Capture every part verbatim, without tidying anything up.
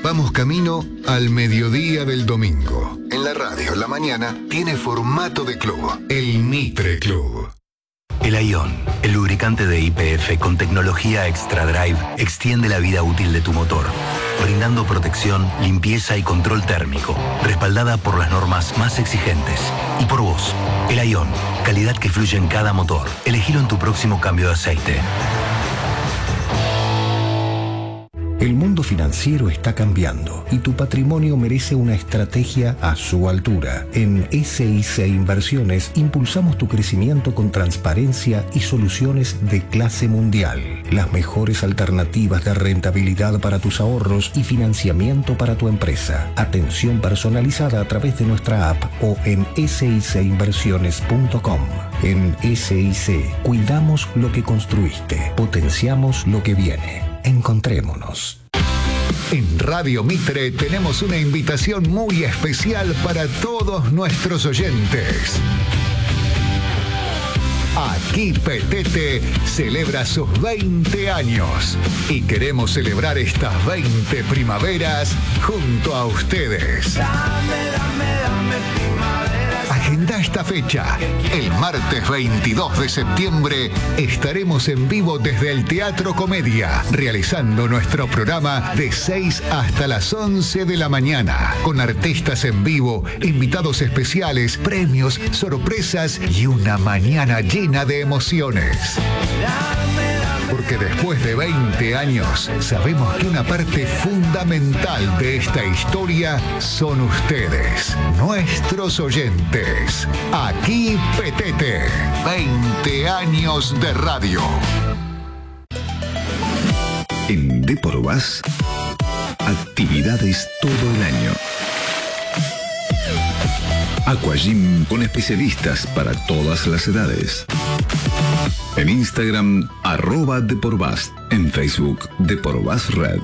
Vamos camino al mediodía del domingo. En la radio, en la mañana, tiene formato de club. El Mitre Club. El Ion, el lubricante de Y P F con tecnología Extra Drive, extiende la vida útil de tu motor, brindando protección, limpieza y control térmico, respaldada por las normas más exigentes. Y por vos, el Ion, calidad que fluye en cada motor. Elegilo en tu próximo cambio de aceite. El mundo financiero está cambiando y tu patrimonio merece una estrategia a su altura. En S I C Inversiones impulsamos tu crecimiento con transparencia y soluciones de clase mundial. Las mejores alternativas de rentabilidad para tus ahorros y financiamiento para tu empresa. Atención personalizada a través de nuestra app o en s i c inversiones punto com. En S I C cuidamos lo que construiste, potenciamos lo que viene. Encontrémonos. En Radio Mitre tenemos una invitación muy especial para todos nuestros oyentes. Aquí Petete celebra sus veinte años y queremos celebrar estas veinte primaveras junto a ustedes. Dame, dame, dame primavera. Agenda esta fecha. El martes veintidós de septiembre estaremos en vivo desde el Teatro Comedia, realizando nuestro programa de seis hasta las once de la mañana, con artistas en vivo, invitados especiales, premios, sorpresas y una mañana llena de emociones. Porque después de veinte años, sabemos que una parte fundamental de esta historia son ustedes, nuestros oyentes. Aquí Petete, veinte años de radio. En Deporvas, actividades todo el año. Aquagym con especialistas para todas las edades. En Instagram, arroba Deporvas. En Facebook, Deporvas Red.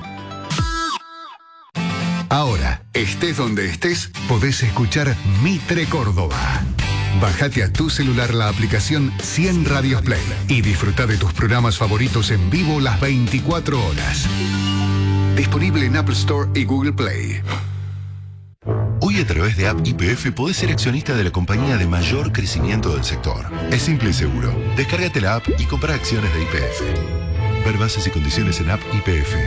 Ahora, estés donde estés, podés escuchar Mitre Córdoba. Bájate a tu celular la aplicación cien Radios Play y disfruta de tus programas favoritos en vivo las veinticuatro horas. Disponible en Apple Store y Google Play. Hoy a través de App Y P F podés ser accionista de la compañía de mayor crecimiento del sector. Es simple y seguro. Descárgate la app y compra acciones de Y P F. Ver bases y condiciones en App Y P F.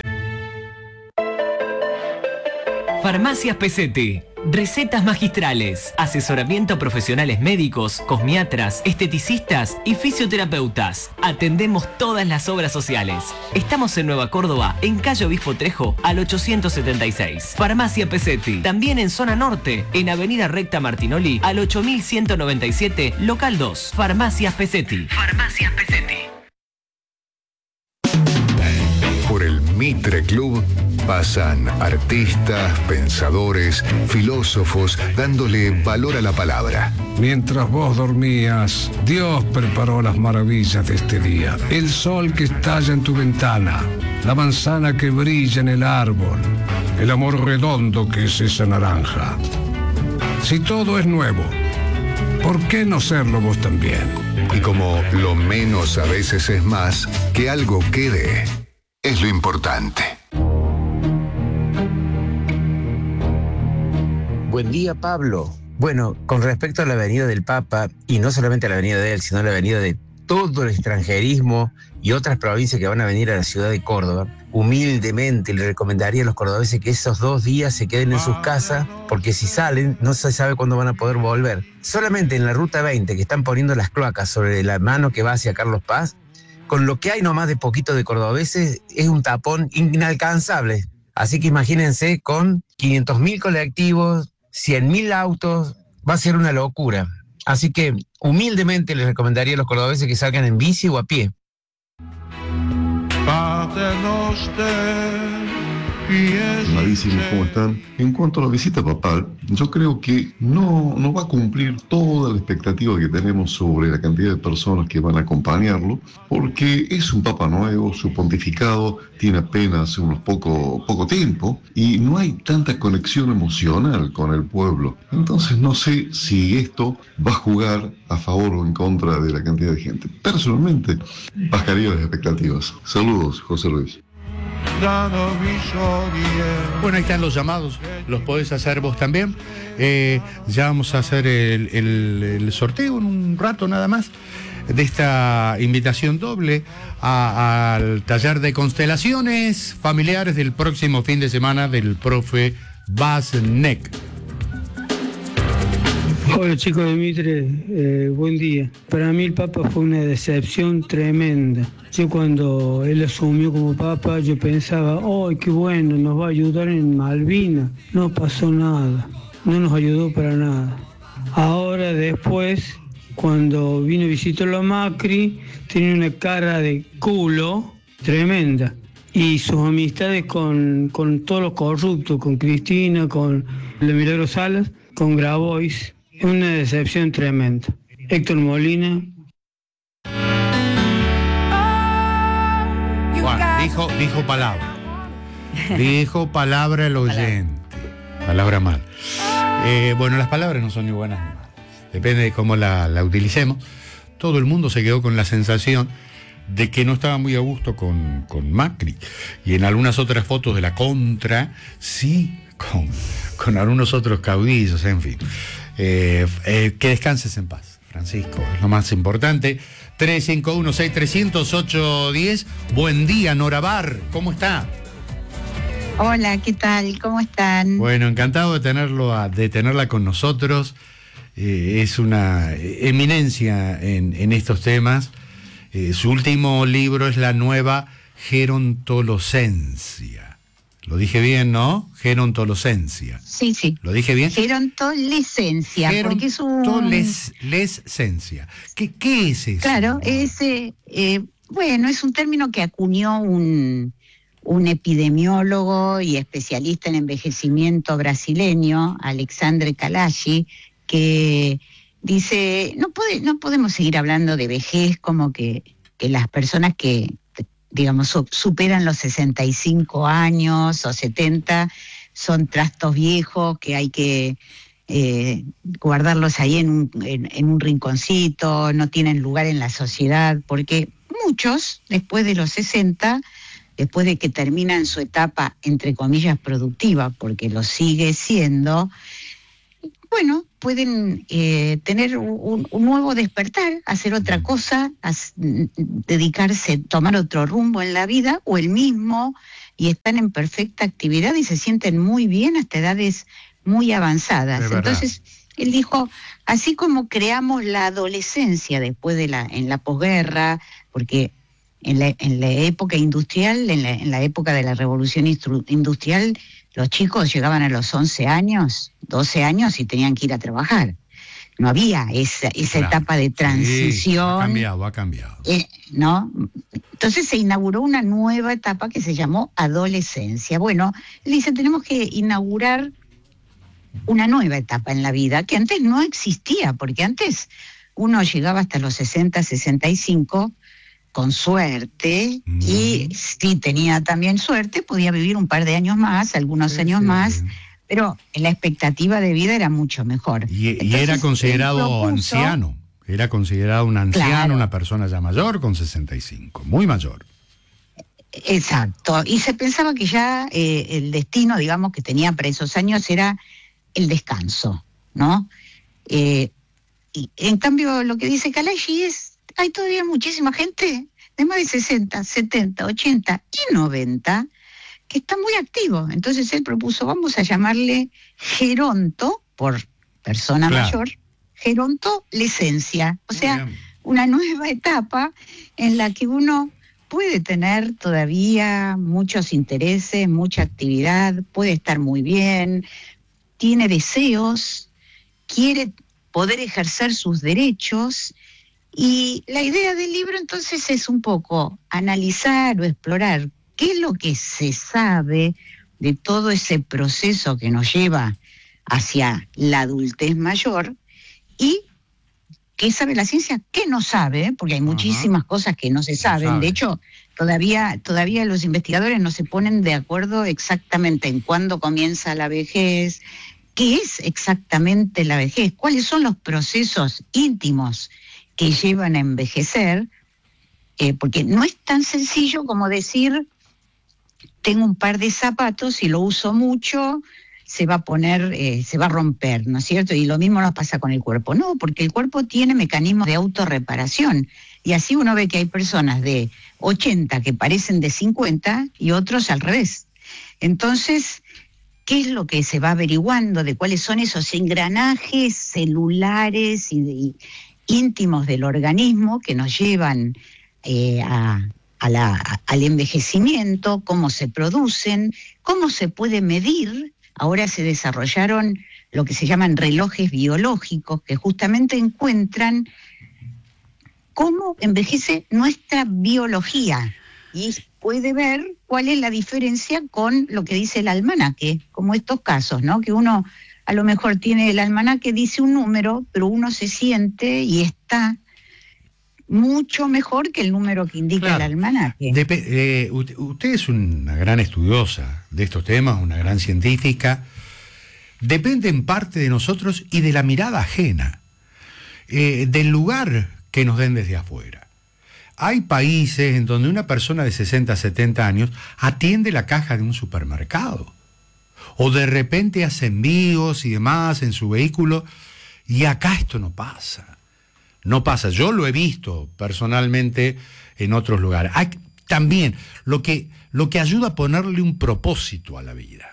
Farmacias Pesetti. Recetas magistrales, asesoramiento a profesionales médicos, cosmiatras, esteticistas y fisioterapeutas. Atendemos todas las obras sociales. Estamos en Nueva Córdoba, en calle Obispo Trejo, al ochocientos setenta y seis. Farmacia Pesetti. También en zona norte, en avenida Recta Martinoli, al ocho mil ciento noventa y siete, local dos. Farmacias Pesetti. Farmacias Pesetti. Por el Mitre Club pasan artistas, pensadores, filósofos, dándole valor a la palabra. Mientras vos dormías, Dios preparó las maravillas de este día. El sol que estalla en tu ventana, la manzana que brilla en el árbol, el amor redondo que es esa naranja. Si todo es nuevo, ¿por qué no serlo vos también? Y como lo menos a veces es más, que algo quede es lo importante. Buen día, Pablo. Bueno, con respecto a la venida del Papa, y no solamente a la venida de él, sino a la venida de todo el extranjerismo y otras provincias que van a venir a la ciudad de Córdoba, humildemente le recomendaría a los cordobeses que esos dos días se queden en sus casas, porque si salen no se sabe cuándo van a poder volver. Solamente en la Ruta veinte, que están poniendo las cloacas sobre la mano que va hacia Carlos Paz, con lo que hay nomás de poquito de cordobeses, es un tapón inalcanzable. Así que imagínense con quinientos mil colectivos, cien mil autos, va a ser una locura. Así que humildemente les recomendaría a los cordobeses que salgan en bici o a pie. Amabilísimos, ¿cómo están? En cuanto a la visita papal, yo creo que no, no va a cumplir toda la expectativa que tenemos sobre la cantidad de personas que van a acompañarlo, porque es un papa nuevo, su pontificado tiene apenas unos poco, poco tiempo y no hay tanta conexión emocional con el pueblo. Entonces no sé si esto va a jugar a favor o en contra de la cantidad de gente. Personalmente, bajaría las expectativas. Saludos, José Luis. Bueno, ahí están los llamados, los podés hacer vos también. Eh, ya vamos a hacer el, el, el sorteo en un rato nada más de esta invitación doble a, al taller de constelaciones familiares del próximo fin de semana del profe Basnek. Hola chicos de Mitre, eh, buen día. Para mí el Papa fue una decepción tremenda. Yo cuando él asumió como Papa, yo pensaba, ¡ay, qué bueno, nos va a ayudar en Malvinas! No pasó nada, no nos ayudó para nada. Ahora después, cuando vino y visitó a Macri, tenía una cara de culo tremenda. Y sus amistades con, con todos los corruptos, con Cristina, con Le Milagro Salas, con Grabois. Es una decepción tremenda. Héctor Molina. Bueno, dijo, dijo palabra. Dijo palabra el oyente. Palabra mal. Eh, bueno, las palabras no son ni buenas ni malas. Depende de cómo la, la utilicemos. Todo el mundo se quedó con la sensación de que no estaba muy a gusto con, con Macri. Y en algunas otras fotos de la contra, sí, con, con algunos otros caudillos, en fin. Eh, eh, que descanses en paz, Francisco, es lo más importante. Tres cinco uno seis tres cero cero ocho uno cero. Buen día, Nora Bar, ¿cómo está? Hola, ¿qué tal? ¿Cómo están? Bueno, encantado de tenerlo a, de tenerla con nosotros. Eh, es una eminencia en, en estos temas. Eh, su último libro es la nueva gerontolocencia. Lo dije bien, ¿no? Gerontolocencia. Sí, sí. ¿Lo dije bien? Gerontolescencia, porque es un... Gerontolescencia. ¿Qué, ¿Qué es eso? Claro, es, eh, eh, bueno, es un término que acuñó un, un epidemiólogo y especialista en envejecimiento brasileño, Alexandre Kalashi, que dice, no, puede, no podemos seguir hablando de vejez como que, que las personas que... digamos, superan los sesenta y cinco años o setenta, son trastos viejos que hay que eh, guardarlos ahí en un, en, en un rinconcito, no tienen lugar en la sociedad, porque muchos, después de los sesenta, después de que terminan su etapa, entre comillas, productiva, porque lo sigue siendo, bueno, pueden eh, tener un, un nuevo despertar, hacer otra cosa, as, dedicarse, tomar otro rumbo en la vida, o el mismo, y están en perfecta actividad y se sienten muy bien hasta edades muy avanzadas. Entonces, él dijo, así como creamos la adolescencia después de la, en la posguerra, porque en la, en la época industrial, en la, en la época de la revolución industrial, los chicos llegaban a los once años, doce años y tenían que ir a trabajar. No había esa, esa claro. etapa de transición. Sí, ha cambiado, ha cambiado. Eh, ¿no? Entonces se inauguró una nueva etapa que se llamó adolescencia. Bueno, él dice, tenemos que inaugurar una nueva etapa en la vida que antes no existía, porque antes uno llegaba hasta los sesenta, sesenta y cinco con suerte, mm. y si tenía también suerte, podía vivir un par de años más, algunos sí, años sí, más, sí. pero la expectativa de vida era mucho mejor. Y, Entonces, y era considerado propuso, anciano, era considerado un anciano, claro. una persona ya mayor con sesenta y cinco, muy mayor. Exacto, y se pensaba que ya eh, el destino, digamos, que tenía para esos años era el descanso, ¿no? Eh, y en cambio, lo que dice Kalashi es, hay todavía muchísima gente de más de sesenta, setenta, ochenta y noventa que está muy activo. Entonces él propuso, vamos a llamarle geronto, por persona claro. mayor, gerontolescencia. O sea, una nueva etapa en la que uno puede tener todavía muchos intereses, mucha actividad, puede estar muy bien, tiene deseos, quiere poder ejercer sus derechos. Y la idea del libro entonces es un poco analizar o explorar qué es lo que se sabe de todo ese proceso que nos lleva hacia la adultez mayor y qué sabe la ciencia, qué no sabe, porque hay muchísimas Ajá. cosas que no se saben. Sabe. De hecho, todavía, todavía los investigadores no se ponen de acuerdo exactamente en cuándo comienza la vejez, qué es exactamente la vejez, cuáles son los procesos íntimos que llevan a envejecer, eh, porque no es tan sencillo como decir tengo un par de zapatos, si lo uso mucho, se va a poner, eh, se va a romper, ¿no es cierto? Y lo mismo nos pasa con el cuerpo. No, porque el cuerpo tiene mecanismos de autorreparación. Y así uno ve que hay personas de ochenta que parecen de cincuenta y otros al revés. Entonces, ¿qué es lo que se va averiguando de cuáles son esos engranajes celulares y, y íntimos del organismo que nos llevan eh, a, a la, a, al envejecimiento, cómo se producen, cómo se puede medir? Ahora se desarrollaron lo que se llaman relojes biológicos que justamente encuentran cómo envejece nuestra biología y puede ver cuál es la diferencia con lo que dice el almanaque, como estos casos, ¿no? Que uno a lo mejor tiene el almanaque, dice un número, pero uno se siente y está mucho mejor que el número que indica claro. el almanaque. Dep- eh, usted es una gran estudiosa de estos temas, una gran científica. Depende en parte de nosotros y de la mirada ajena, eh, del lugar que nos den desde afuera. Hay países en donde una persona de sesenta, setenta años atiende la caja de un supermercado, o de repente hace envíos y demás en su vehículo, y acá esto no pasa. No pasa. Yo lo he visto personalmente en otros lugares. Hay, también lo que, lo que ayuda a ponerle un propósito a la vida.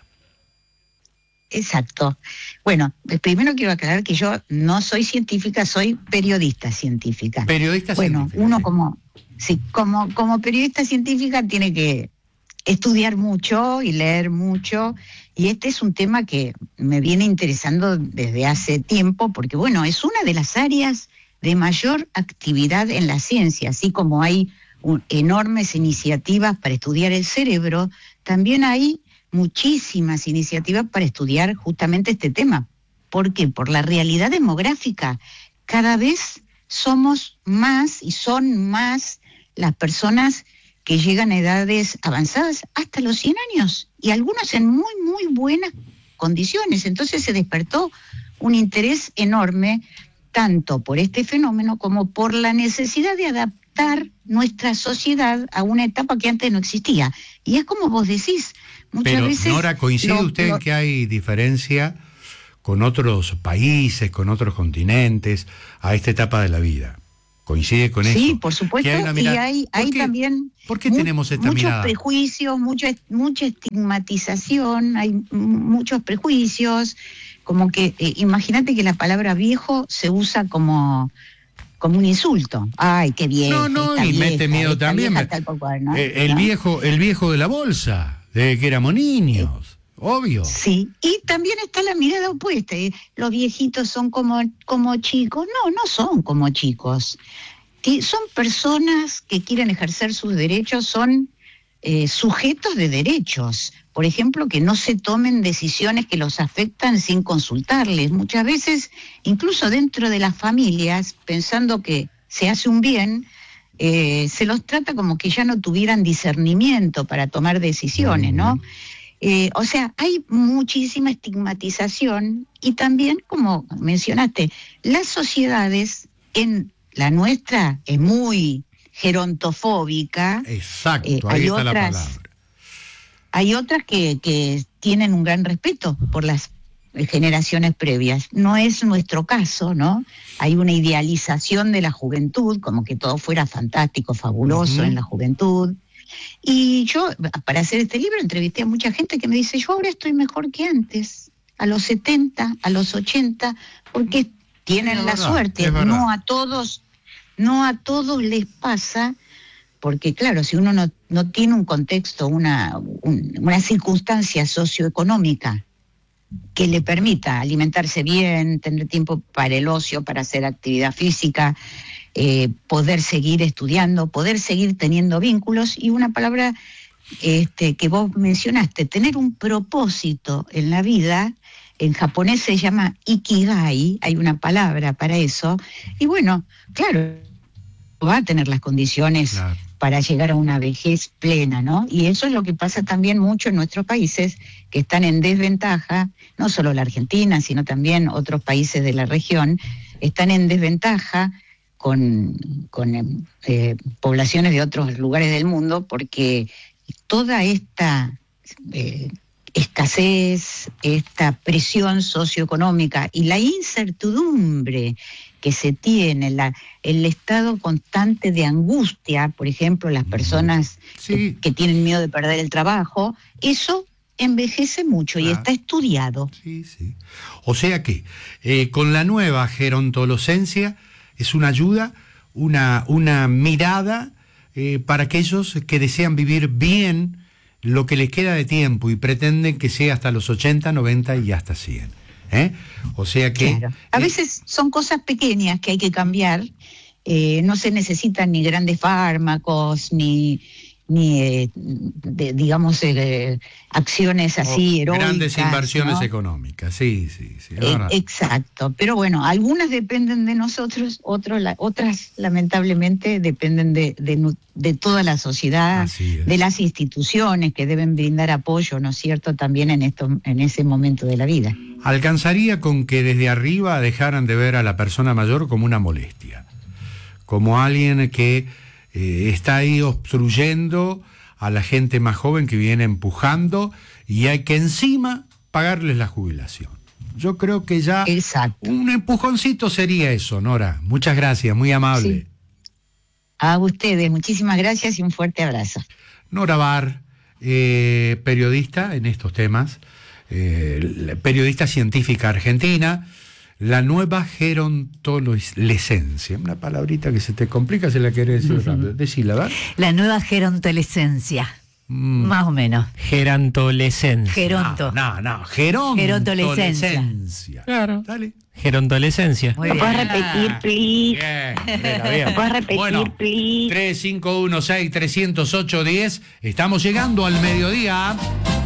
Exacto. Bueno, primero quiero aclarar que yo no soy científica, soy periodista científica. Periodista bueno, científica. Bueno, uno sí. como, sí, como, como periodista científica tiene que estudiar mucho y leer mucho, y este es un tema que me viene interesando desde hace tiempo, porque bueno, es una de las áreas de mayor actividad en la ciencia, así como hay un, enormes iniciativas para estudiar el cerebro, también hay muchísimas iniciativas para estudiar justamente este tema. ¿Por qué? Por la realidad demográfica. Cada vez somos más y son más las personas que llegan a edades avanzadas hasta los cien años, y algunos en muy, muy buenas condiciones. Entonces se despertó un interés enorme tanto por este fenómeno como por la necesidad de adaptar nuestra sociedad a una etapa que antes no existía. Y es como vos decís, muchas Pero, veces... Nora, ¿coincide lo, usted lo, en que hay diferencia con otros países, con otros continentes, a esta etapa de la vida? ¿Coincide con eso? Sí, por supuesto, y hay, hay qué, también ¿por qué mu- tenemos esta muchos mirada? prejuicios, mucha, mucha estigmatización, hay m- muchos prejuicios, como que, eh, imagínate que la palabra viejo se usa como... como un insulto. Ay, qué viejo. No, no, y vieja, mete miedo también. Vieja, tal cual, ¿no? Eh, el ¿no? viejo, el viejo de la bolsa, de que éramos niños, obvio. Sí, y también está la mirada opuesta. eh, Los viejitos son como, como chicos. No, no son como chicos. Ti- Son personas que quieren ejercer sus derechos, son eh, sujetos de derechos. Por ejemplo, que no se tomen decisiones que los afectan sin consultarles. Muchas veces, incluso dentro de las familias, pensando que se hace un bien, eh, se los trata como que ya no tuvieran discernimiento para tomar decisiones, ¿no? Eh, o sea, hay muchísima estigmatización y también, como mencionaste, las sociedades, en la nuestra es muy gerontofóbica. Exacto, eh, ahí hay está otras, la palabra. Hay otras que, que tienen un gran respeto por las generaciones previas. No es nuestro caso, ¿no? Hay una idealización de la juventud, como que todo fuera fantástico, fabuloso uh-huh. en la juventud. Y yo, para hacer este libro, entrevisté a mucha gente que me dice, yo ahora estoy mejor que antes, a los setenta, a los ochenta, porque tienen es la verdad, suerte. No a todos, no a todos les pasa, porque claro, si uno no, no tiene un contexto, una, un, una circunstancia socioeconómica que le permita alimentarse bien, tener tiempo para el ocio, para hacer actividad física, eh, poder seguir estudiando, poder seguir teniendo vínculos, y una palabra este, que vos mencionaste, tener un propósito en la vida. En japonés se llama ikigai, hay una palabra para eso, y bueno, claro, va a tener las condiciones claro. para llegar a una vejez plena, ¿no? Y eso es lo que pasa también mucho en nuestros países, que están en desventaja, no solo la Argentina, sino también otros países de la región, están en desventaja con, con eh, poblaciones de otros lugares del mundo, porque toda esta eh, escasez, esta presión socioeconómica y la incertidumbre que se tiene, la, el estado constante de angustia, por ejemplo, las personas sí. que, que tienen miedo de perder el trabajo, eso envejece mucho y ah. está estudiado. Sí, sí. O sea que eh, con la nueva gerontolescencia es una ayuda, una, una mirada eh, para aquellos que desean vivir bien lo que les queda de tiempo y pretenden que sea hasta los ochenta, noventa y hasta cien. ¿Eh? O sea que... Claro. A eh, veces son cosas pequeñas que hay que cambiar, eh, no se necesitan ni grandes fármacos, ni, ni eh, de, digamos, eh, acciones así heroicas. Grandes inversiones ¿no? económicas, sí, sí, sí. Eh, exacto, pero bueno, algunas dependen de nosotros, otros, la, otras lamentablemente dependen de, de, de toda la sociedad, de las instituciones que deben brindar apoyo, ¿no es cierto?, también en, esto, en ese momento de la vida. Alcanzaría con que desde arriba dejaran de ver a la persona mayor como una molestia, como alguien que eh, está ahí obstruyendo a la gente más joven que viene empujando y hay que encima pagarles la jubilación. Yo creo que ya Exacto. un empujoncito sería eso, Nora. Muchas gracias, muy amable. Sí. A ustedes, muchísimas gracias y un fuerte abrazo. Nora Bar, eh, periodista en estos temas, eh, periodista científica argentina, la nueva gerontolescencia, una palabrita que se te complica, se la querés decir uh-huh. rápido. Decila, ¿verdad? La nueva gerontolescencia. Mm. Más o menos. Gerontolescencia. Geronto. No, no, no. Gerontolescencia. Claro. Dale. Gerontolescencia. ¿Lo puedes repetir, please? Bien, bien, bien. ¿Lo puedes repetir, bueno, please? tres cinco uno seis, tres cero ocho, diez. Estamos llegando al mediodía.